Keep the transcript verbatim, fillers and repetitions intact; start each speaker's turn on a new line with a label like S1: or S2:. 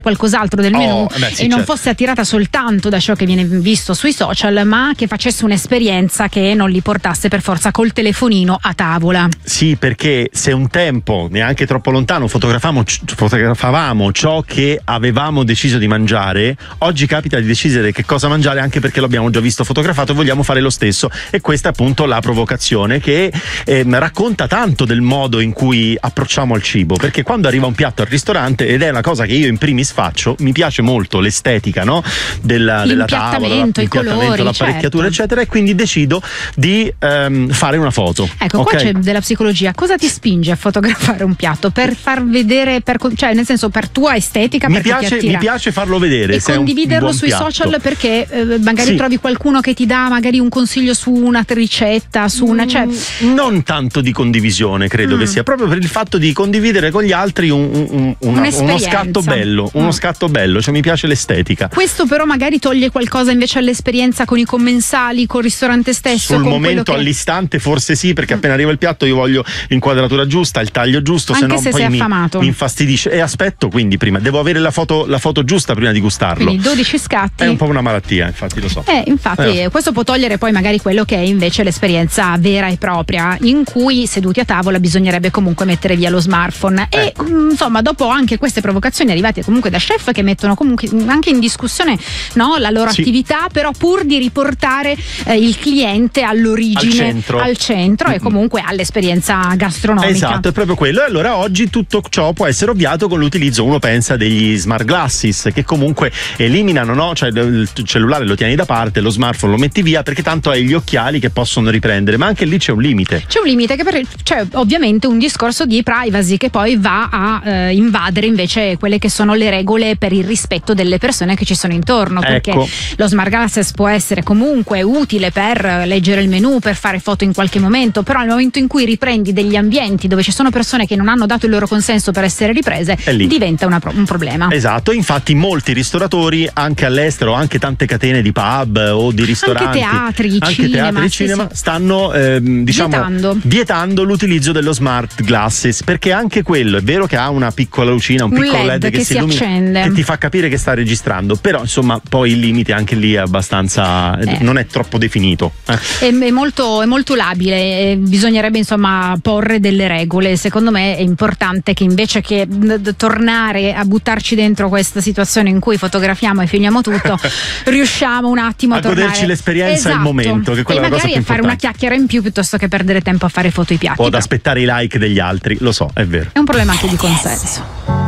S1: qualcos'altro del menù
S2: Oh, beh, sì,
S1: e non
S2: certo.
S1: fosse attirata soltanto da ciò che viene visto sui social, ma che facesse un'esperienza che non li portasse per forza col telefonino a tavola.
S2: Sì, perché se un tempo, neanche troppo lontano, fotografavamo, fotografavamo ciò che avevamo deciso di mangiare, oggi capita di decidere che cosa mangiare anche perché l'abbiamo già visto fotografato e vogliamo fare lo stesso. E questa è appunto la provocazione che eh, racconta tanto del modo in cui approcciamo al cibo, perché quando arriva un piatto al ristorante, ed è una cosa che io in primis faccio, mi piace molto l'estetica, no? della, della tavola,
S1: L'impiattamento, i colori,
S2: l'apparecchiatura,
S1: certo.
S2: eccetera, e quindi decido di ehm, fare una foto.
S1: Ecco,
S2: okay?
S1: qua c'è della psicologia. Cosa ti spinge a fotografare un piatto? Per far vedere, per, cioè nel senso per tua estetica,
S2: Mi
S1: perché ti
S2: piace,
S1: attira?
S2: mi piace farlo vedere.
S1: E
S2: se è un
S1: condividerlo
S2: buon
S1: sui
S2: piatto.
S1: social perché eh, magari
S2: Sì.
S1: trovi qualcuno che ti dà magari un consiglio su una ricetta, su una... Cioè...
S2: Non tanto di condivisione, credo
S1: Mm.
S2: che sia proprio per il fatto di condividere con gli altri un, un, un, una- uno
S1: Un'esperienza.
S2: scatto bello, uno
S1: Mm.
S2: scatto bello, cioè mi piace l'estetica.
S1: Questo però magari toglie qualcosa invece all'esperienza con i commensali, col ristorante stesso.
S2: Sul
S1: con
S2: momento,
S1: quello che...
S2: all'istante, forse sì, perché appena arriva il piatto io voglio l'inquadratura giusta, il taglio giusto,
S1: Anche
S2: se no
S1: se
S2: poi
S1: sei
S2: mi,
S1: affamato.
S2: mi infastidisce. E aspetto, quindi prima devo avere la foto, la foto giusta prima di gustarlo.
S1: Quindi dodici scatti.
S2: È un po' una malattia, infatti lo so.
S1: Eh, infatti
S2: Eh.
S1: questo può togliere poi magari quello che è invece l'esperienza vera e propria, in cui seduti a tavola bisognerebbe comunque mettere via lo smartphone.
S2: Ecco.
S1: E mh, insomma, dopo anche queste provocazioni arrivate comunque da chef che mettono comunque anche in discussione, no, la loro
S2: Sì.
S1: attività, però pur di riportare eh, il cliente all'origine,
S2: Al centro.
S1: al centro e
S2: Mm-mm.
S1: comunque all'esperienza gastronomica.
S2: Esatto, è proprio quello. E allora oggi tutto ciò può essere ovviato con l'utilizzo, uno pensa, degli smart glasses, che comunque eliminano, no? Cioè il cellulare lo tieni da parte, lo smartphone lo metti via, perché tanto hai gli occhiali che possono riprendere, ma anche lì c'è un limite.
S1: C'è un limite che per, c'è ovviamente un discorso di privacy che poi va a eh, invadere invece quelle che sono le regole per il rispetto delle persone che ci sono intorno, perché
S2: Ecco.
S1: lo smart glasses può essere comunque utile per leggere il menù, per fare foto in qualche momento, però nel momento in cui riprendi degli ambienti dove ci sono persone che non hanno dato il loro consenso per essere riprese,
S2: È lì.
S1: diventa una pro- un problema.
S2: Esatto, infatti molti ristoratori anche all'estero, anche tante catene di pub o di ristoranti,
S1: teatri,
S2: anche
S1: cinema,
S2: teatri e
S1: sì,
S2: cinema
S1: sì.
S2: stanno ehm, diciamo
S1: Vietando.
S2: vietando l'utilizzo dello smart glasses, perché anche quello è vero che ha una piccola lucina, un
S1: Un
S2: piccolo
S1: L E D
S2: L E D che,
S1: che
S2: si
S1: si
S2: illumina,
S1: accende.
S2: che ti fa capire che sta registrando, però insomma poi il limite anche lì è abbastanza
S1: Eh.
S2: non è troppo definito. Eh.
S1: È, è molto, è molto labile e bisognerebbe insomma porre delle regole. Secondo me è importante che invece che d- d- tornare a buttarci dentro questa situazione in cui fotografiamo e filmiamo tutto, riusciamo un attimo a,
S2: A
S1: tornare
S2: goderci l'esperienza e il
S1: Esatto.
S2: momento, che quella
S1: e
S2: è la cosa
S1: magari
S2: più
S1: a fare una
S2: importante.
S1: chiacchiera in più piuttosto che perdere tempo a fare foto ai piatti.
S2: O ad
S1: Però
S2: aspettare i like degli altri, lo so, è vero.
S1: è un problema anche di consenso.